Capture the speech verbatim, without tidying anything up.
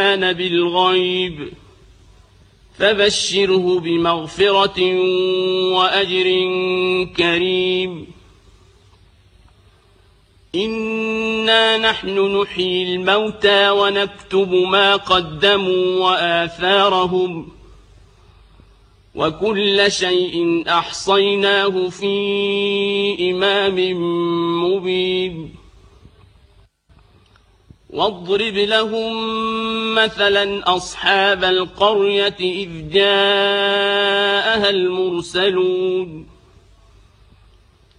كان بالغيب فبشره بمغفرة وأجر كريم إنا نحن نحيي الموتى ونكتب ما قدموا وآثارهم وكل شيء أحصيناه في إمام مبين واضرب لهم مثلا أصحاب القرية إذ جاءها المرسلون